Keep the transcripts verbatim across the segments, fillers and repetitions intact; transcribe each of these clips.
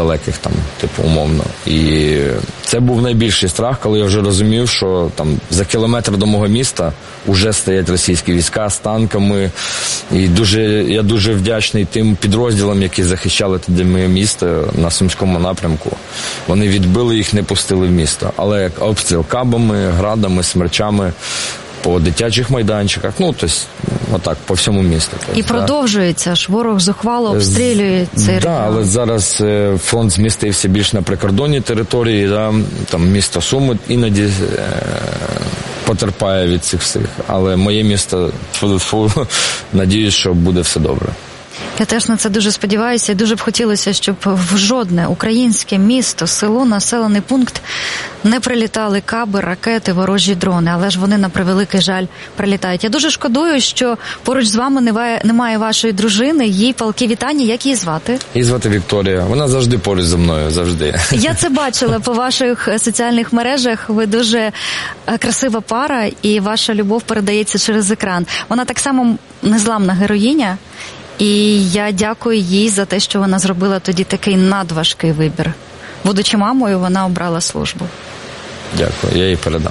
далеких там, типу, умовно. І це був найбільший страх, коли я вже розумів, що там за кілометр до мого міста вже стоять російські війська з танками. І дуже, я дуже вдячний тим підрозділам, які захищали тоді моє місто на Сумському напрямку. Вони відбили їх, не пустили в місто. Але обстріл кабами, градами, смерчами по дитячих майданчиках, ну, тобто, отак, по всьому місту. І да. Продовжується ж, ворог зухвало обстрілює цей регіон. Так, але зараз фронт змістився більш на прикордонні території, да, там місто Суми іноді е, потерпає від цих всіх, але моє місто, фу-фу, надіюсь, що буде все добре. Я теж на це дуже сподіваюся, і дуже б хотілося, щоб в жодне українське місто, село, населений пункт не прилітали каби, ракети, ворожі дрони, але ж вони, на превеликий жаль, прилітають. Я дуже шкодую, що поруч з вами немає вашої дружини, їй палки вітання. Як її звати? Її звати Вікторія. Вона завжди поруч зі мною, завжди. Я це бачила по ваших соціальних мережах. Ви дуже красива пара, і ваша любов передається через екран. Вона так само незламна героїня. І я дякую їй за те, що вона зробила тоді такий надважкий вибір. Будучи мамою, вона обрала службу. Дякую, я їй передам.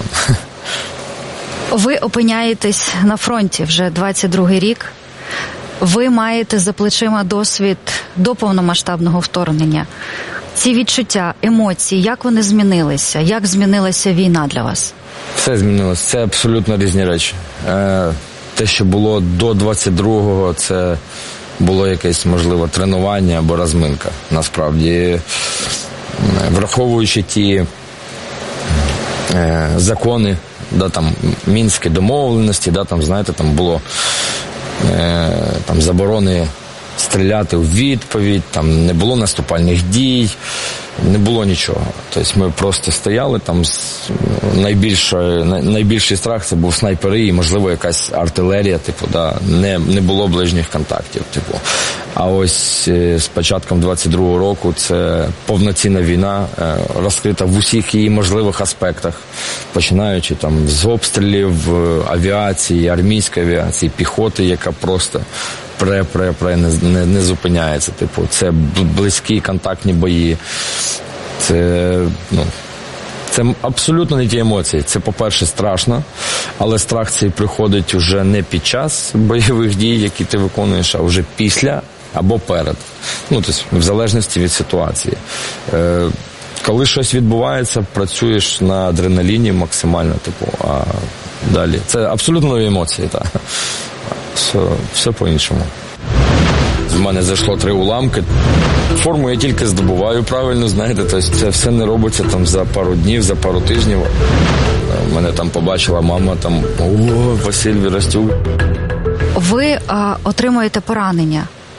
Ви опиняєтесь на фронті вже двадцять другий рік. Ви маєте за плечима досвід до повномасштабного вторгнення. Ці відчуття, емоції, як вони змінилися? Як змінилася війна для вас? Все змінилося. Це абсолютно різні речі. Те, що було до двадцять другого, це було якесь, можливо, тренування або розминка. Насправді, враховуючи ті е, закони, да, там, мінські домовленості, да, там, знаєте, там було е, там, заборони стріляти у відповідь, там не було наступальних дій, не було нічого. Тобто ми просто стояли, там найбільший, найбільший страх це був снайпери і, можливо, якась артилерія, типу, да, не, не було ближніх контактів, типу. А ось з початком двадцять другого року це повноцінна війна, розкрита в усіх її можливих аспектах, починаючи там з обстрілів, авіації, армійської авіації, піхоти, яка просто пре-пре-пре не, не, не зупиняється. Типу, це близькі контактні бої. Це, ну, це абсолютно не ті емоції. Це, по-перше, страшно, але страх цей приходить уже не під час бойових дій, які ти виконуєш, а вже після або перед. Ну, тобто, в залежності від ситуації. Е, коли щось відбувається, працюєш на адреналіні максимально, типу, а далі. Це абсолютно нові емоції, так. Все, все по-іншому. В мене зайшло три уламки. Форму я тільки здобуваю правильно, знаєте, тобто це все не робиться там за пару днів, за пару тижнів. Мене там побачила мама, там, о, Василь Вірастюк. Ви а, отримуєте поранення.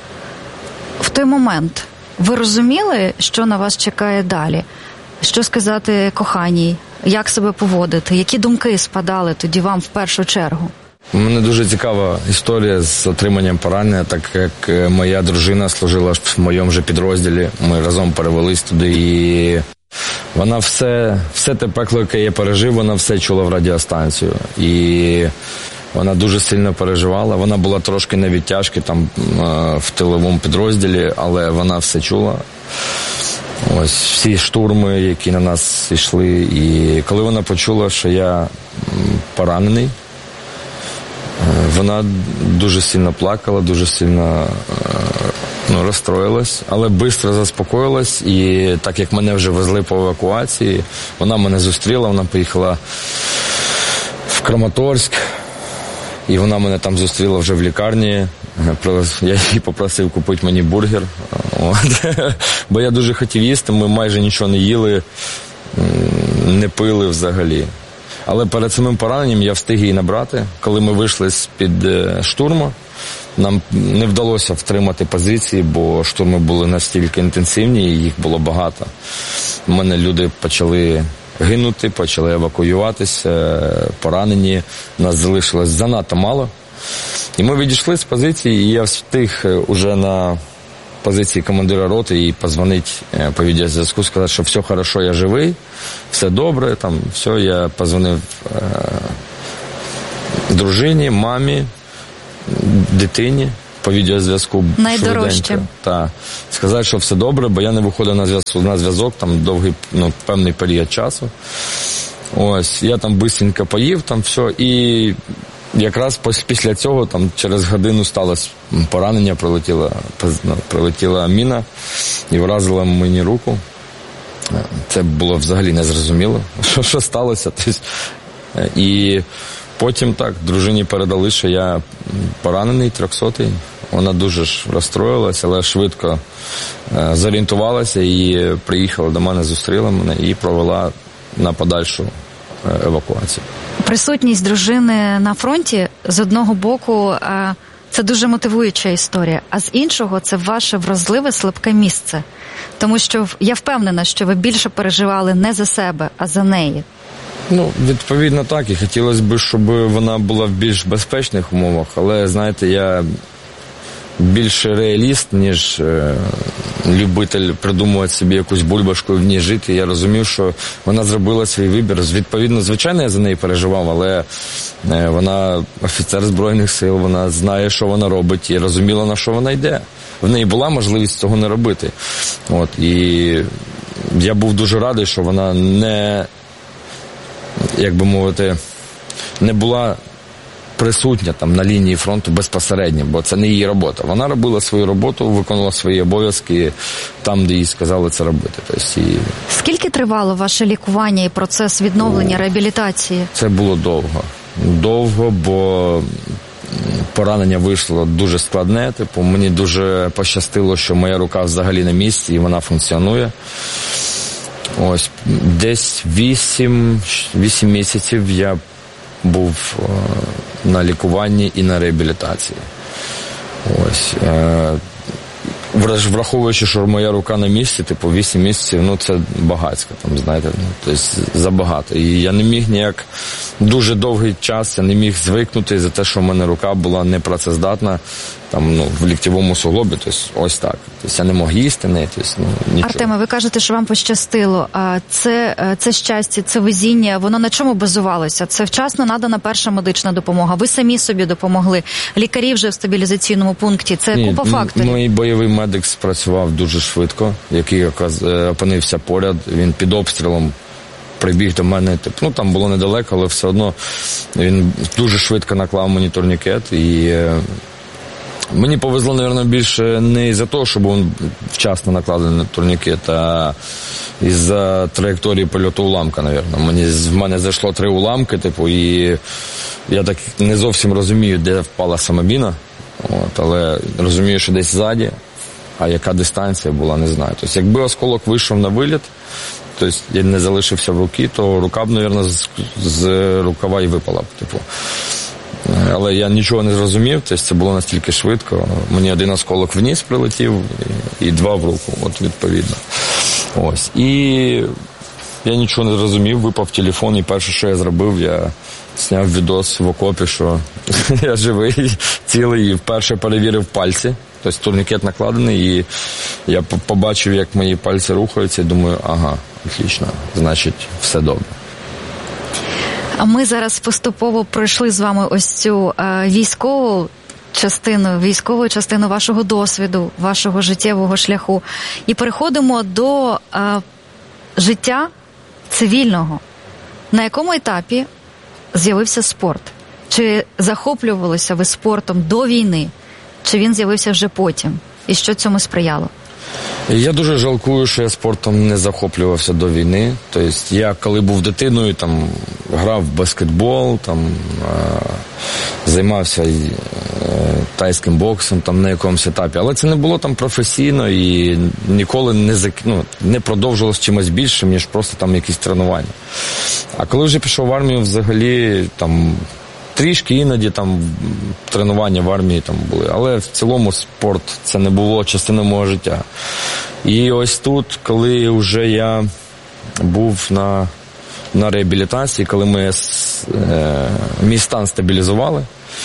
В той момент ви розуміли, що на вас чекає далі? Що сказати коханій? Як себе поводити? Які думки спадали тоді вам в першу чергу? У мене дуже цікава історія з отриманням поранення, так як моя дружина служила в моєму же підрозділі. Ми разом перевелись туди, і вона все, все те пекло, яке я пережив, вона все чула в радіостанцію. І вона дуже сильно переживала. Вона була трошки на відтяжки там в тиловому підрозділі, але вона все чула. Ось всі штурми, які на нас йшли. І коли вона почула, що я поранений, вона дуже сильно плакала, дуже сильно ну, розстроїлась, але швидко заспокоїлась. І так як мене вже везли по евакуації, вона мене зустріла, вона поїхала в Краматорськ, і вона мене там зустріла вже в лікарні. Я її попросив купити мені бургер, от. Бо я дуже хотів їсти, ми майже нічого не їли, не пили взагалі. Але перед самим пораненням я встиг її набрати. Коли ми вийшли з-під штурму, нам не вдалося втримати позиції, бо штурми були настільки інтенсивні, і їх було багато. У мене люди почали гинути, почали евакуюватися, поранені. Нас залишилось занадто мало. І ми відійшли з позиції, і я встиг уже на позиції командира роти і позвонити по відеозв'язку, сказати, що все хорошо, я живий, все добре, там, все, я позвонив е, дружині, мамі, дитині, по відеозв'язку найдорожчим. Так. Сказати, що все добре, бо я не виходив на зв'язок, на зв'язок там довгий, ну, певний період часу. Ось, я там бистренько поїв, там все, і якраз після цього, там, через годину сталося поранення, прилетіла, прилетіла міна і вразила мені руку. Це було взагалі незрозуміло, що, що сталося. Тобто, і потім так, дружині передали, що я поранений, трьохсотий. Вона дуже ж розстроїлася, але швидко е, зорієнтувалася і приїхала до мене, зустріла мене і провела на подальшу е, евакуацію. Присутність дружини на фронті, з одного боку, е, це дуже мотивуюча історія, а з іншого, це ваше вразливе, слабке місце. Тому що я впевнена, що ви більше переживали не за себе, а за неї. Ну, відповідно так, і хотілося б, щоб вона була в більш безпечних умовах, але, знаєте, я більше реаліст, ніж е, любитель придумувати собі якусь бульбашку і в ній жити. Я розумів, що вона зробила свій вибір. Відповідно, звичайно, я за неї переживав, але е, вона офіцер Збройних сил, вона знає, що вона робить, і розуміла, на що вона йде. В неї була можливість цього не робити. От, і я був дуже радий, що вона не, як би мовити, не була присутня там на лінії фронту безпосередньо, бо це не її робота. Вона робила свою роботу, виконувала свої обов'язки там, де їй сказали це робити. Тобто, і... Скільки тривало ваше лікування і процес відновлення, реабілітації? Це було довго. Довго, бо поранення вийшло дуже складне. Типу, мені дуже пощастило, що моя рука взагалі на місці і вона функціонує. Ось, десь вісім, вісім місяців я був е, на лікуванні і на реабілітації. Ось. Е, враховуючи, що моя рука на місці, типу вісім місяців, ну це багатсько, там, знаєте, ну, тобто забагато. І я не міг ніяк дуже довгий час, я не міг звикнути за те, що в мене рука була непрацездатна, там, ну, в ліктєвому суглобі, тобто ось так. Тобто я не мог їсти, не, тобто, ну, нічого. Артеме, ви кажете, що вам пощастило. А це, це щастя, це везіння, воно на чому базувалося? Це вчасно надана перша медична допомога, ви самі собі допомогли, лікарі вже в стабілізаційному пункті, це Ні, купа факторів. Мій бойовий медик спрацював дуже швидко, який опинився поряд, він під обстрілом прибіг до мене, тип, ну там було недалеко, але все одно він дуже швидко наклав мені турнікет і е, мені повезло, мабуть, більше не із-за того, що був вчасно накладений турнікет, а із-за траєкторії польоту уламка, мабуть. Мені, в мене зайшло три уламки, типу, і я так не зовсім розумію, де впала самобіна, от, але розумію, що десь ззаді, а яка дистанція була, не знаю. Тобто, якби осколок вийшов на виліт, тобто я не залишився в руки, то рука б, мабуть, з, з рукава і випала б, типу. Але я нічого не зрозумів, тобто це було настільки швидко. Мені один осколок вниз прилетів і, і два в руку, от відповідно. Ось. І я нічого не зрозумів, випав телефон, і перше, що я зробив, я зняв відос в окопі, що я живий, цілий, і вперше перевірив пальці. Тобто турнікет накладений, і я побачив, як мої пальці рухаються, і думаю, ага, отлично, значить, все добре. А ми зараз поступово пройшли з вами ось цю е, військову частину, військову частину вашого досвіду, вашого життєвого шляху. І переходимо до е, життя цивільного. На якому етапі з'явився спорт? Чи захоплювалися ви спортом до війни? Чи він з'явився вже потім? І що цьому сприяло? Я дуже жалкую, що я спортом не захоплювався до війни. Тобто я, коли був дитиною, там, грав в баскетбол, там, е- займався е- тайським боксом там, на якомусь етапі. Але це не було там професійно і ніколи не, зак... ну, не продовжилось чимось більшим, ніж просто там якісь тренування. А коли вже пішов в армію, взагалі, там, трішки іноді там тренування в армії там були, але в цілому спорт це не було частиною мого життя. І ось тут, коли вже я був на, на реабілітації, коли ми е, мій стан стабілізували,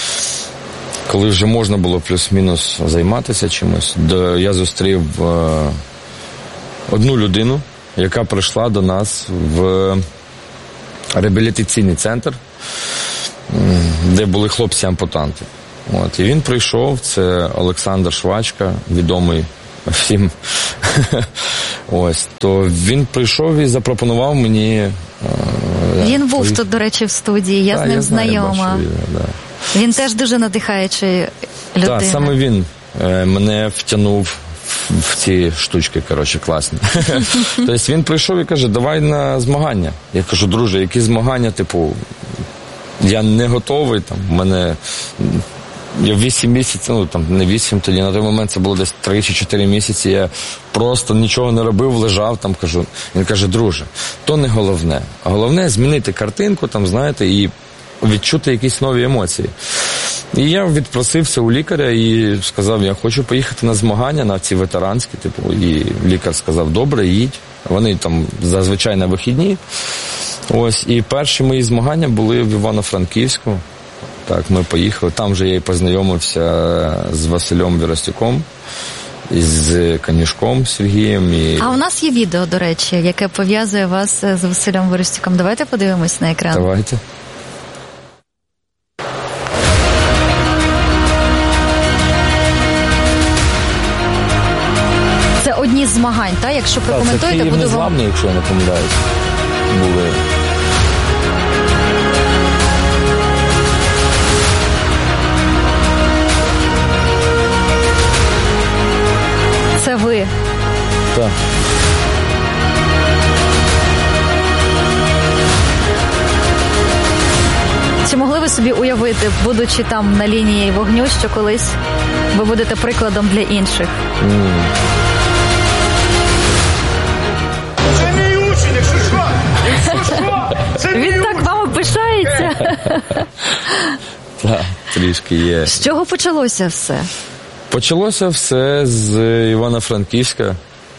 коли вже можна було плюс-мінус займатися чимось, до, я зустрів е, одну людину, яка прийшла до нас в реабілітаційний центр, де були хлопці-ампутанти. От, і він прийшов, це Олександр Швачка, відомий всім. Ось, то він прийшов і запропонував мені... Е, він був твої... тут, до речі, в студії, я та, з ним я знайома. Знаю, бачу, да. Він теж дуже надихаючий людина. Так, саме він е, мене втягнув в ці штучки, коротше, класні. Тобто він прийшов і каже, давай на змагання. Я кажу, друже, які змагання, типу, я не готовий, там, в мене... Я вісім місяців, ну там не вісім, тоді на той момент це було десь три чи чотири місяці, я просто нічого не робив, лежав там, кажу. Він каже, друже, то не головне. А головне змінити картинку, там, знаєте, і відчути якісь нові емоції. І я відпросився у лікаря і сказав, я хочу поїхати на змагання, на ці ветеранські, типу, і лікар сказав, добре, їдь. Вони там зазвичай на вихідні. Ось, і перші мої змагання були в Івано-Франківську. Так, ми поїхали. Там же я і познайомився з Василем Вірастюком, і з Канішком Сергієм. І... А у нас є відео, до речі, яке пов'язує вас з Василем Вірастюком. Давайте подивимось на екран. Давайте. Це одні з змагань, так? Якщо прокоментуєте, буду вам... Це Київ Незламний, якщо я не помиляюсь, були... Це ви. Так. Чи могли ви собі уявити, будучи там на лінії вогню, що колись ви будете прикладом для інших? Mm. Це мій учень, якщо що! Якщо що! Це мій Він так вами пишається. Так, трішки є. З чого почалося все? Почалося все з Івано-Франківська.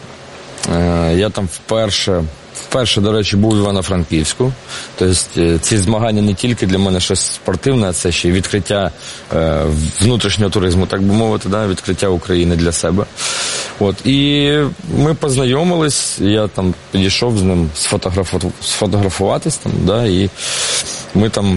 Я там вперше, вперше, до речі, був в Івано-Франківську. Тобто ці змагання не тільки для мене щось спортивне, а це ще й відкриття внутрішнього туризму, так би мовити, да? Відкриття України для себе. От. І ми познайомились, я там підійшов з ним сфотографу... сфотографуватись, там, да? І ми там...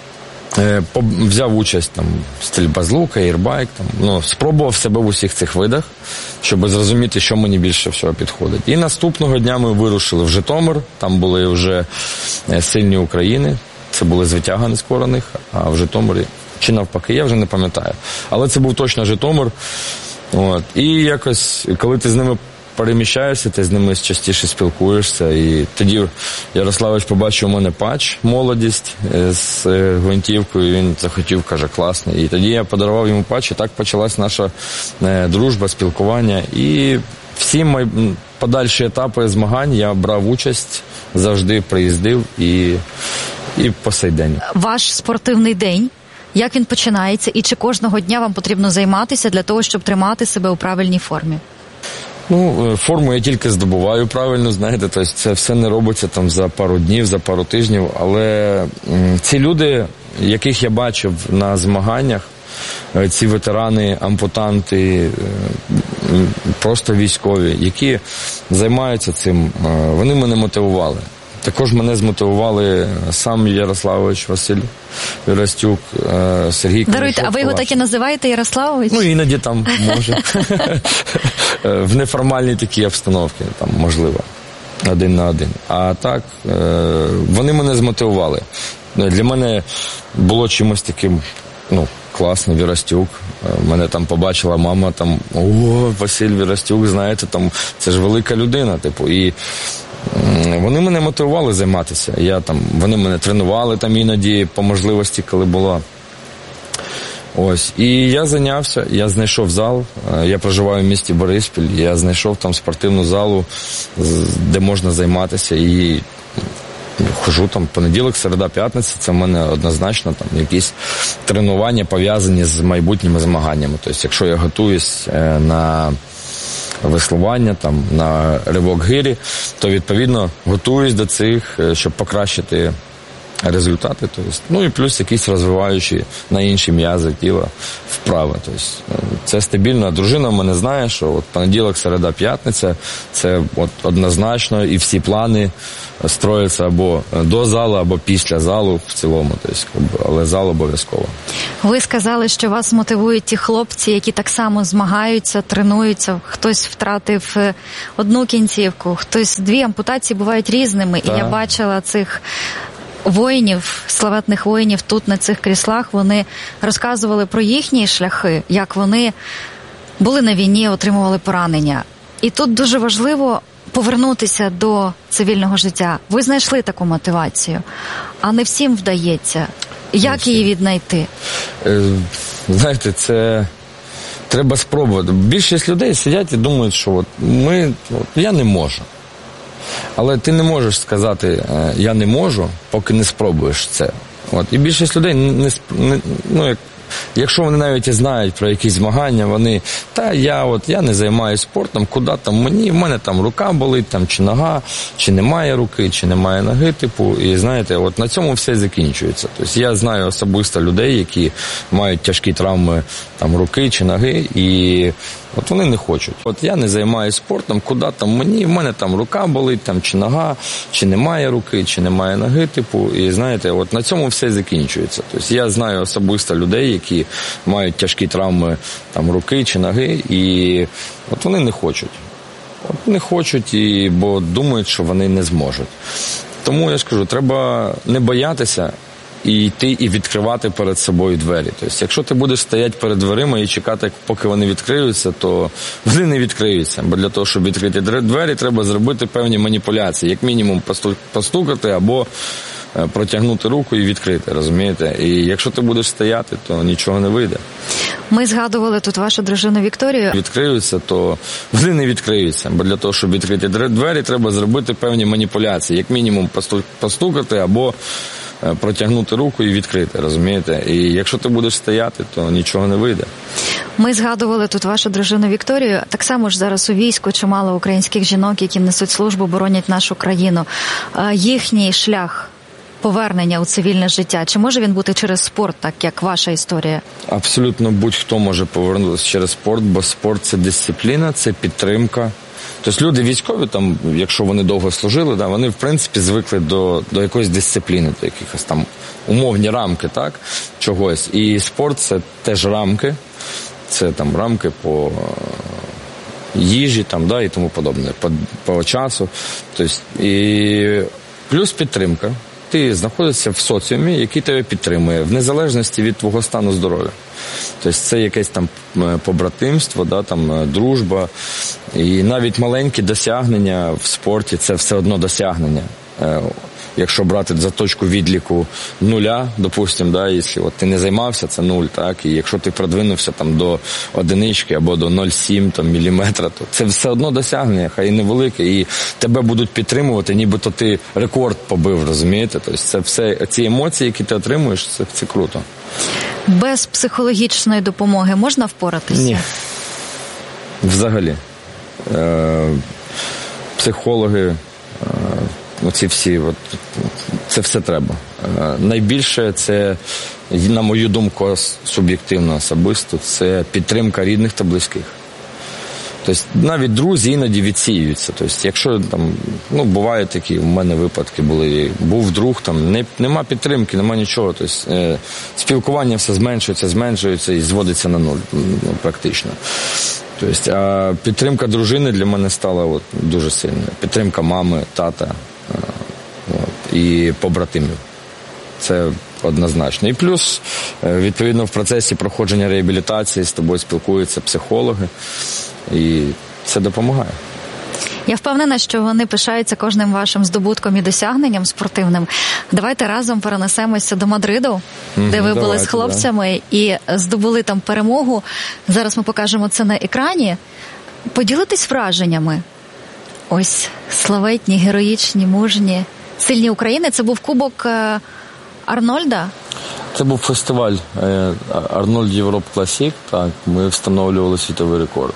взяв участь там стрільба з лука, ейрбайк, там, ну, спробував себе в усіх цих видах, щоб зрозуміти, що мені більше всього підходить. І наступного дня ми вирушили в Житомир, там були вже сильні України, це були з Витяга нескорених, а в Житомирі, чи навпаки, я вже не пам'ятаю. Але це був точно Житомир. От. І якось, коли ти з ними переміщаєшся, ти з ними частіше спілкуєшся. І тоді Ярославович побачив у мене патч «Молодість» з гвинтівкою, він захотів, каже, класно. І тоді я подарував йому патч, і так почалась наша дружба, спілкування. І всі мої подальші етапи змагань я брав участь, завжди приїздив і, і по сей день. Ваш спортивний день, як він починається? І чи кожного дня вам потрібно займатися для того, щоб тримати себе у правильній формі? Ну, форму я тільки здобуваю правильно, знаєте, тобто це все не робиться там за пару днів, за пару тижнів, але ці люди, яких я бачив на змаганнях, ці ветерани, ампутанти, просто військові, які займаються цим, вони мене мотивували. Також мене змотивували сам Ярославович Василь Вірастюк, Сергій Канішок. Даруйте, а ви його так і називаєте Ярославович? Ну, іноді там може. В неформальній такій обстановці, там, можливо, один на один. А так, вони мене змотивували. Для мене було чимось таким, ну, класно, Вірастюк. Мене там побачила мама, там, о, Василь Вірастюк, знаєте, там, це ж велика людина, типу, і вони мене мотивували займатися. Я там, вони мене тренували там іноді по можливості, коли було. Ось. І я зайнявся, я знайшов зал, я проживаю в місті Бориспіль, я знайшов там спортивну залу, де можна займатися, і хожу там понеділок, середа, п'ятниця, це в мене однозначно там якісь тренування пов'язані з майбутніми змаганнями. Тобто, якщо я готуюсь на веслування, там, на ривок гирі, то, відповідно, готуюсь до цих, щоб покращити результати. Тобто, ну і плюс якісь розвиваючі на інші м'язи тіла вправи. Тобто, це стабільно. Дружина в мене знає, що от понеділок, середа, п'ятниця – це от однозначно, і всі плани строяться або до залу, або після залу в цілому. Тобто, але зал обов'язково. Ви сказали, що вас мотивують ті хлопці, які так само змагаються, тренуються. Хтось втратив одну кінцівку, хтось дві. Ампутації бувають різними. Так. І я бачила цих воїнів, славетних воїнів тут на цих кріслах. Вони розказували про їхні шляхи, як вони були на війні, отримували поранення. І тут дуже важливо повернутися до цивільного життя. Ви знайшли таку мотивацію, а не всім вдається. Як її віднайти? Знаєте, це треба спробувати. Більшість людей сидять і думають, що от ми, от, я не можу. Але ти не можеш сказати, я не можу, поки не спробуєш це. От. І більшість людей, не, не, ну, як, якщо вони навіть і знають про якісь змагання, вони, та я от, я не займаюся спортом, куди там мені, в мене там рука болить, там, чи нога, чи немає руки, чи немає ноги, типу, і знаєте, от на цьому все закінчується. Тобто я знаю особисто людей, які мають тяжкі травми там руки чи ноги, і от вони не хочуть. От я не займаюся спортом, куди там мені, в мене там рука болить, там, чи нога, чи немає руки, чи немає ноги, типу, і знаєте, от на цьому все закінчується. Тобто я знаю особисто людей, які мають тяжкі травми там руки чи ноги, і от вони не хочуть. От не хочуть, і, бо думають, що вони не зможуть. Тому я ж кажу, треба не боятися і йти і відкривати перед собою двері. Тобто, якщо ти будеш стояти перед дверима і чекати, поки вони відкриються, то вони не відкриються. Бо для того, щоб відкрити двері, треба зробити певні маніпуляції. Як мінімум постукати або протягнути руку і відкрити, розумієте? І якщо ти будеш стояти, то нічого не вийде. Ми згадували тут вашу дружину Вікторію. Відкриються, то вони не відкриються. Бо для того, щоб відкрити двері, треба зробити певні маніпуляції. Як мінімум постукати або протягнути руку і відкрити, розумієте? І якщо ти будеш стояти, то нічого не вийде. Ми згадували тут вашу дружину Вікторію. Так само ж зараз у війську чимало українських жінок, які несуть службу, боронять нашу країну. Їхній шлях повернення у цивільне життя, чи може він бути через спорт, так як ваша історія? Абсолютно будь-хто може повернутися через спорт, бо спорт – це дисципліна, це підтримка. Тобто люди військові, там, якщо вони довго служили, да, вони в принципі звикли до, до якоїсь дисципліни, до якихось там умовні рамки, так, чогось. І спорт – це теж рамки, це там рамки по їжі, там, да, і тому подобне, по, по часу. Тобто, і плюс підтримка. Ти знаходишся в соціумі, який тебе підтримує, в незалежності від твого стану здоров'я. Тобто це якесь там побратимство, да, там, дружба. І навіть маленькі досягнення в спорті – це все одно досягнення. Якщо брати за точку відліку нуля, допустимо, да, якщо от ти не займався, це нуль, так, і якщо ти продвинувся там до одинички або до нуль цілих сім там, міліметра, то це все одно досягнення, хай і невелике, і тебе будуть підтримувати, нібито ти рекорд побив, розумієте? Тобто це все, ці емоції, які ти отримуєш, це, це круто. Без психологічної допомоги можна впоратися? Ні. Взагалі. Е, психологи, е, оці всі, от, це все треба. Е, найбільше це, на мою думку, суб'єктивно, особисто, це підтримка рідних та близьких. Тобто навіть друзі іноді відсіюються. Тобто, якщо там, ну, бувають такі, у мене випадки були, був друг, там не, нема підтримки, нема нічого. Тобто, е, спілкування все зменшується, зменшується і зводиться на нуль, ну, практично. Тобто, а підтримка дружини для мене стала от, дуже сильною. Підтримка мами, тата е, от, і побратимів. Це однозначно. І плюс, відповідно, в процесі проходження реабілітації з тобою спілкуються психологи, і це допомагає. Я впевнена, що вони пишаються кожним вашим здобутком і досягненням спортивним. Давайте разом перенесемося до Мадриду, mm-hmm, де ви давайте, були з хлопцями да. і здобули там перемогу. Зараз ми покажемо це на екрані. Поділитесь враженнями. Ось славетні, героїчні, мужні, сильні України. Це був кубок Арнольда? Це був фестиваль Арнольд Європ Класік. Так, ми встановлювали світовий рекорд.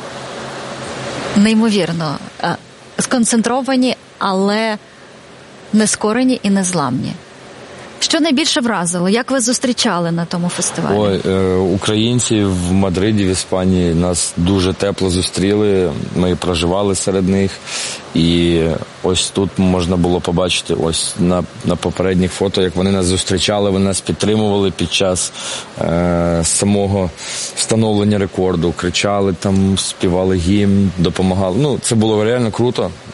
Неймовірно. Сконцентровані, але нескорені і незламні. Що найбільше вразило? Як ви зустрічали на тому фестивалі? Ой, е, українці в Мадриді, в Іспанії нас дуже тепло зустріли. Ми проживали серед них. І ось тут можна було побачити ось на, на попередніх фото, як вони нас зустрічали, вони нас підтримували під час е, самого встановлення рекорду. Кричали там, співали гімн, допомагали. Ну, це було реально круто.